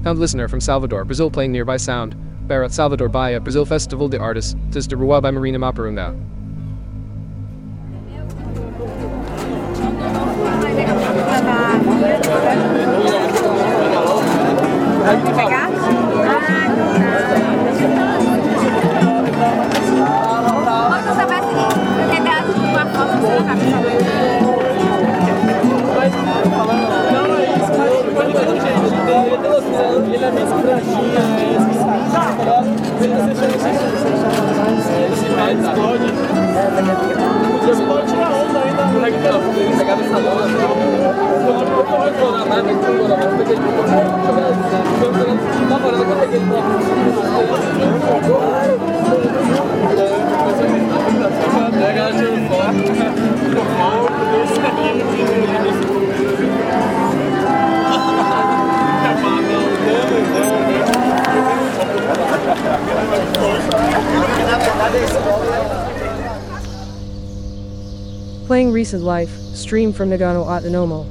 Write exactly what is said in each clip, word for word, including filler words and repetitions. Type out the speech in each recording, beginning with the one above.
Found listener from Salvador, Brazil playing nearby sound. Barat Salvador Bahia, Brazil Festival de Artes, Tis de Rua by Marina Maparunda. Playing Recent Life, stream from Nagano Autonomo.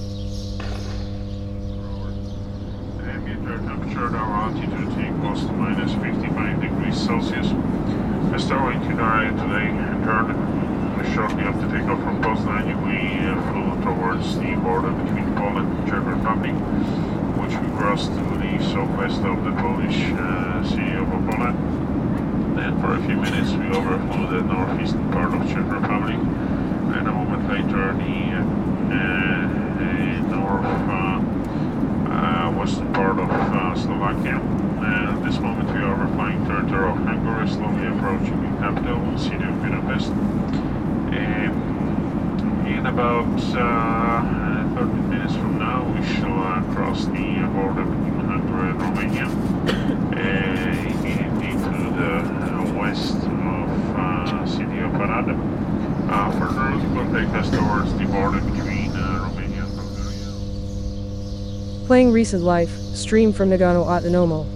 Ambient air temperature at our altitude equals to minus fifty-five degrees Celsius. We're starting to Canary today and turn shortly after takeoff from Poznan. We uh, flew towards the border between Poland and Czech Republic, which we crossed to the southwest of the Polish uh, city of Opole. Then for a few minutes we overflew the northeastern part of Czech Republic. And a moment later, the uh, north uh, uh, western part of uh, Slovakia. And at this moment, we are overflying territory of Hungary, slowly approaching the capital, the city of Budapest. And in about uh, thirty minutes from now, we shall uh, cross the border between Hungary and Romania uh, into the uh, west of uh, city of Arad. Uh, further, it will take us towards the border between uh, Romania and Bulgaria. Playing Recent Life, stream from Nagano Autonomo.